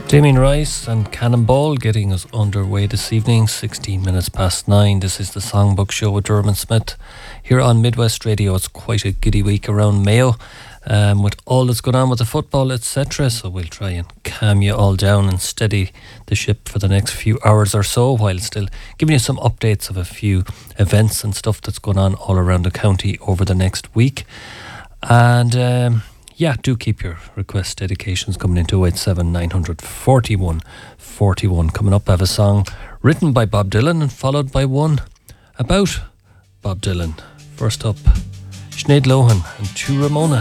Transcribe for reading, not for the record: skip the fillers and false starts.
Damien Rice and Cannonball getting us underway this evening, 16 minutes past 9. This is the Songbook Show with Dermot Smith here on Midwest Radio. It's quite a giddy week around Mayo with all that's going on with the football, etc. So we'll try and calm you all down and steady the ship for the next few hours or so, while still giving you some updates of a few events and stuff that's going on all around the county over the next week. And do keep your request dedications coming into 087 900 41 41. Coming up, I have a song written by Bob Dylan and followed by one about Bob Dylan. First up, Sinead Lohan and To Ramona.